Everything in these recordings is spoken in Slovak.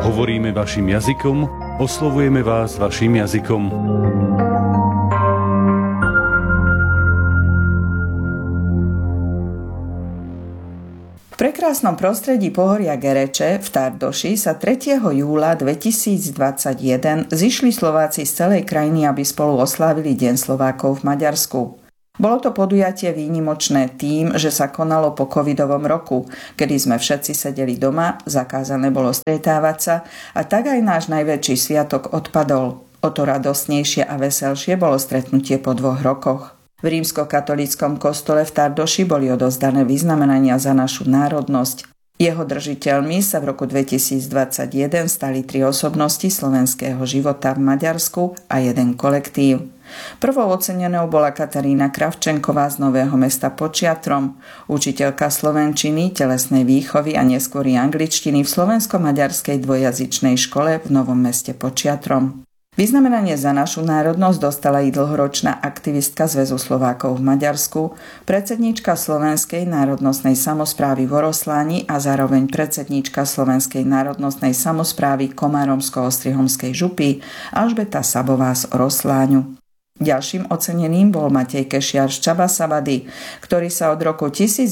Hovoríme vašim jazykom, oslovujeme vás vašim jazykom. V prekrásnom prostredí pohoria Gereče v Tardoši sa 3. júla 2021 zišli Slováci z celej krajiny, aby spolu oslávili Deň Slovákov v Maďarsku. Bolo to podujatie výnimočné tým, že sa konalo po covidovom roku, kedy sme všetci sedeli doma, zakázané bolo stretávať sa a tak aj náš najväčší sviatok odpadol. O to radostnejšie a veselšie bolo stretnutie po 2 rokoch. V rímskokatolíckom kostole v Tardoši boli odovzdané vyznamenania za našu národnosť. Jeho držiteľmi sa v roku 2021 stali 3 osobnosti slovenského života v Maďarsku a 1 kolektív. Prvou ocenenou bola Katarína Kravčenková z Nového Mesta pod Čiatrom, učiteľka slovenčiny, telesnej výchovy a neskôr angličtiny v slovensko-maďarskej dvojjazyčnej škole v Novom Meste pod Čiatrom. Vyznamenanie za našu národnosť dostala i dlhoročná aktivistka Zväzu Slovákov v Maďarsku, predsedníčka Slovenskej národnostnej samosprávy v Orosláni a zároveň predsedníčka Slovenskej národnostnej samosprávy Komáromsko-Ostrihomskej župy Alžbeta Sabová z Orosláňu. Ďalším oceneným bol Matej Kešiar z Čabasabady, ktorý sa od roku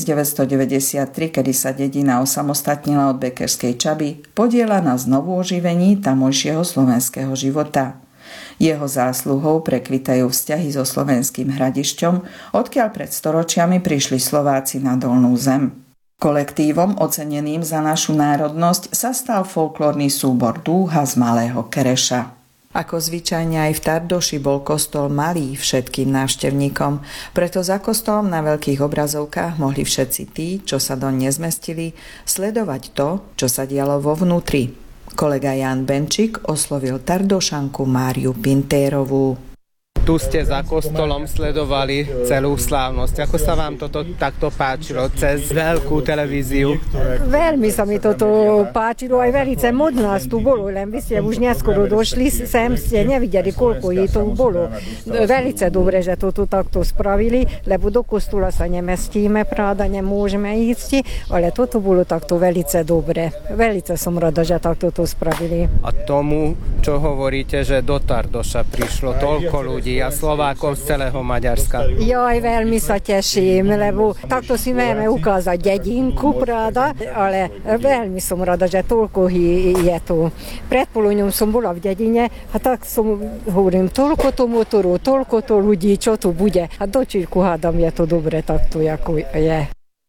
1993, kedy sa dedina osamostatnila od Bekerskej Čaby, podieľa na znovu oživení tamojšieho slovenského života. Jeho zásluhou prekvitajú vzťahy so Slovenským Hradišťom, odkiaľ pred storočiami prišli Slováci na Dolnú Zem. Kolektívom oceneným za našu národnosť sa stal folklórny súbor Dúha z Malého Kereša. Ako zvyčajne aj v Tardoši bol kostol malý všetkým návštevníkom, preto za kostolom na veľkých obrazovkách mohli všetci tí, čo sa doň nezmestili, sledovať to, čo sa dialo vo vnútri. Kolega Jan Benčík oslovil Tardošanku Máriu Pintérovú. Tu ste za kostolom sledovali celú slávnosť. Ako sa vám toto takto páčilo cez veľkú televíziu? Veľmi sa mi toto páčilo, aj veľmi moc nás tu bolo, len vy ste už neskoro došli sem, ste nevideli, koľko je to bolo. Veľmi dobre, že toto takto spravili, lebo do kostola sa nemestíme, pravda, nemôžeme ísť, ale toto bolo takto veľmi dobre. Veľmi som rada, že takto to spravili. A tomu, čo hovoríte, že do Tardoša prišlo toľko ľudí a Slovákov z celého Maďarska. Jaj, veľmi sa teším, lebo takto si máme ukázať dedinku, pravda, ale veľmi som rada, že toľko je tu. Predpoludňom som bola v dedine a tak som hovorím, toľko to motorov, toľko to ľudí, čo tu bude. A do Čírku hádam, je to dobre takto, ako je.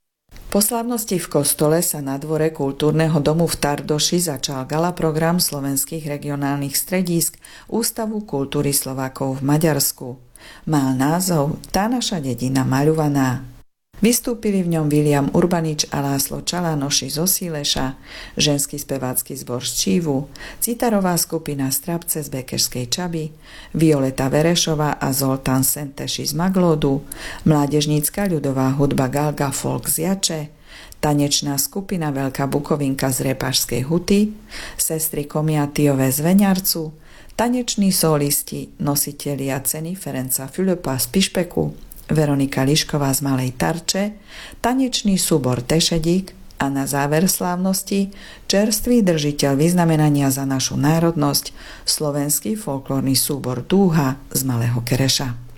Po slávnosti v kostole sa na dvore kultúrneho domu v Tardoši začal gala program slovenských regionálnych stredísk Ústavu kultúry Slovákov v Maďarsku. Mal názov Tá naša dedina maľovaná. Vystúpili v ňom Viliam Urbanič a Láslo Čalánoši zo Síleša, ženský spevácky zbor z Čívu, citarová skupina Strapce z Bekerskej Čaby, Violeta Verešová a Zoltán Senteši z Maglódu, mládežnícka ľudová hudba Galga Folk z Jače, tanečná skupina Veľká Bukovinka z Repašskej Huty, sestry Komiatiové z Veňarcu, taneční solisti, nositelia ceny Ferenca Fülepa z Pišpeku, Veronika Lišková z Malej Tarče, tanečný súbor Tešedík a na záver slávnosti čerstvý držiteľ vyznamenania za našu národnosť, slovenský folklórny súbor Dúha z Malého Kereša.